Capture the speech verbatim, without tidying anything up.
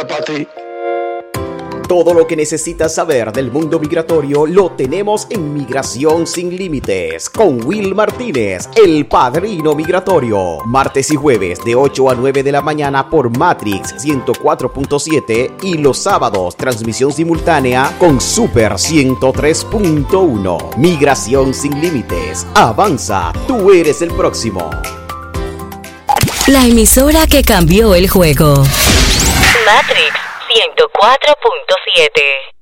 para ti. Todo lo que necesitas saber del mundo migratorio lo tenemos en Migración Sin Límites con Will Martínez, el padrino migratorio. Martes y jueves de ocho a nueve de la mañana por Matrix ciento cuatro punto siete y los sábados transmisión simultánea con Super ciento tres punto uno. Migración Sin Límites. Avanza, tú eres el próximo. La emisora que cambió el juego. Matrix ciento cuatro punto siete.